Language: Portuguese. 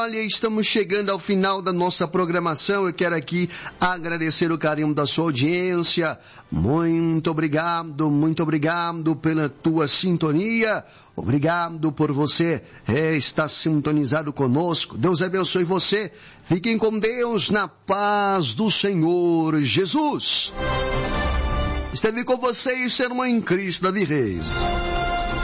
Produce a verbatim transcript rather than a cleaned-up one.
Olha, estamos chegando ao final da nossa programação. Eu quero aqui agradecer o carinho da sua audiência. Muito obrigado, muito obrigado pela tua sintonia. Obrigado por você é, estar sintonizado conosco. Deus abençoe você. Fiquem com Deus na paz do Senhor Jesus. Esteve com vocês, Sermão em Cristo, Davi Reis.